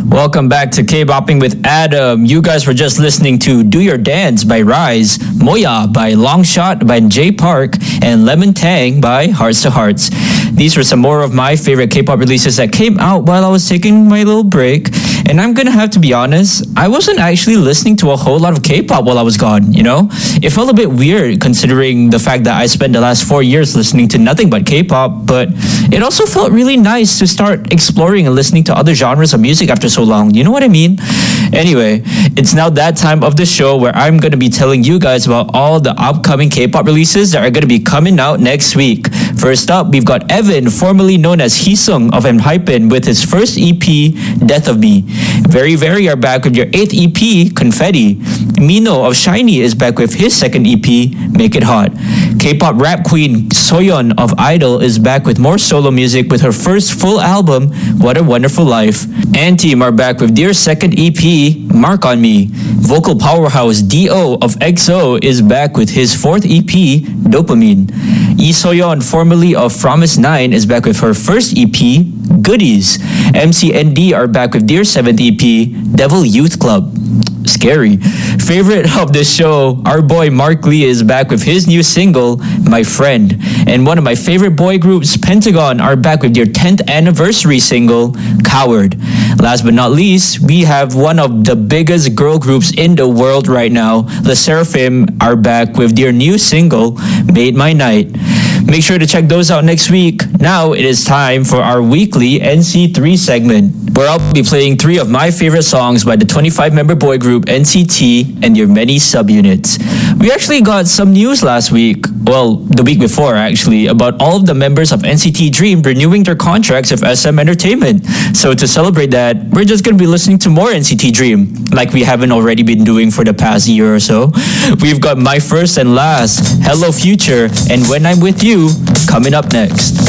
Welcome back to K-Bopping with Adam. You guys were just listening to Do Your Dance by Rise, Moya by Longshot by Jay Park, and Lemon Tang by Hearts to Hearts. These were some more of my favorite K-pop releases that came out while I was taking my little break. And I'm gonna have to be honest, I wasn't actually listening to a whole lot of K-pop while I was gone, you know? It felt a bit weird considering the fact that I spent the last 4 years listening to nothing but K-pop, but it also felt really nice to start exploring and listening to other genres of music after so long. You know what I mean? Anyway, it's now that time of the show where I'm gonna be telling you guys about all the upcoming K-pop releases that are gonna be coming out next week. First up, we've got Evan, formerly known as Heesung of ENHYPEN, with his first EP, Death of Me. Very Very are back with your 8th EP, Confetti. Mino of SHINee is back with his second EP, Make It Hot. K-pop rap queen Soyeon of Idol is back with more solo music with her first full album, What a Wonderful Life. &TEAM are back with their second EP, Mark on Me. Vocal powerhouse D.O. of EXO is back with his 4th EP, Dopamine. Lee Soyeon, formerly of Promise 9, is back with her first EP, Goodies. MCND are back with their 7th EP, Devil Youth Club. Scary. Favorite of the show, our boy Mark Lee is back with his new single, My Friend. And one of my favorite boy groups, Pentagon, are back with their 10th anniversary single, Coward. Last but not least, we have one of the biggest girl groups in the world right now, LE SSERAFIM, are back with their new single, Made My Night. Make sure to check those out next week. Now it is time for our weekly NC3 segment, where I'll be playing 3 of my favorite songs by the 25-member boy group NCT and their many subunits. We actually got some news last week, well, the week before actually, about all of the members of NCT Dream renewing their contracts with SM Entertainment. So to celebrate that, we're just going to be listening to more NCT Dream, like we haven't already been doing for the past year or so. We've got My First and Last, Hello Future, and When I'm With You coming up next.